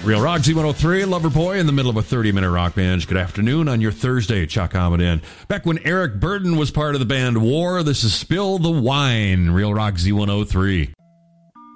Real Rock Z103, Loverboy in the middle of a 30-minute rock binge. Good afternoon on your Thursday, Chuck Amadin. Back when Eric Burden was part of the band War, this is Spill the Wine, Real Rock Z103.